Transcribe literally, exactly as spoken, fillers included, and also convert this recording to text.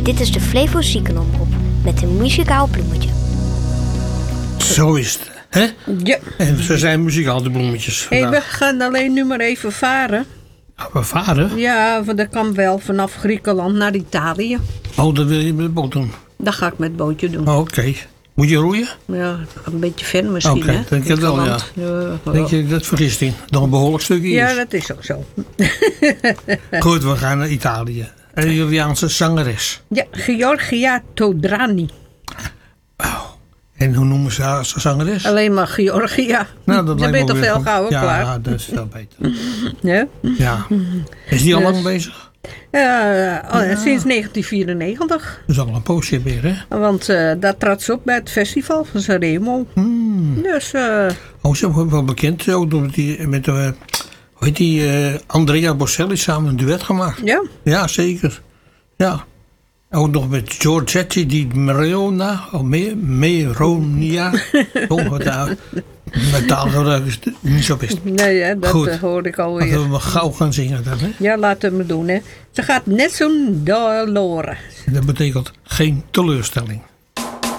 Dit is de Flevo Ziekenomroep met een muzikaal bloemetje. Zo is het, hè? Ja. En ze zijn muzikaal, de bloemetjes. Hey, we gaan alleen nu maar even varen. We varen? Ja, want dat kan wel vanaf Griekenland naar Italië. Oh, dat wil je met de boot doen? Dat ga ik met het bootje doen. Oh, oké. Okay. Moet je roeien? Ja, een beetje ver misschien, Oké, hè? denk ik wel, ja. ja. Denk je dat vergist in? Nog een behoorlijk stukje is. Ja, dat is ook zo. Goed, we gaan naar Italië. Een Italiaanse zangeres. Ja, Giorgia Todrani. Oh. En hoe noemen ze haar als zangeres? Alleen maar Giorgia. Nou, dat je bent toch veel gauw ja, klaar? Ja, dat is veel beter. Ja? Ja. Is die al Dus, lang bezig? Uh, oh, ja. Sinds negentien vierennegentig. Dat is al een poosje weer, hè? Want uh, daar trad ze op bij het festival van Sanremo. Hmm. Dus... Uh, oh, ze is wel bekend. Ook door die, met uh, hoe heet die, uh, Andrea Bocelli samen een duet gemaakt. Ja? Ja, zeker. Ja. Ook nog met Giorgetti di Merona, of Me, Meronia. Oh, wat daar. Met taalgebruik is het niet zo best. Nee, hè, dat Goed. uh, hoorde ik alweer. Laten we maar gauw gaan zingen dan, hè? Ja, laten we het doen, hè. Ze gaat net zo'n dolore. Dat betekent geen teleurstelling.